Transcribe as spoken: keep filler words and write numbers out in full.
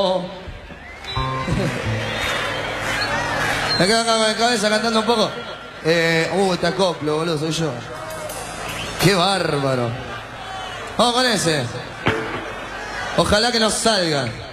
Me quedo acá con la cabeza cantando un poco. Eh, uh, te acoplo, boludo, soy yo. Qué bárbaro. Vamos con ese. Ojalá que nos salga.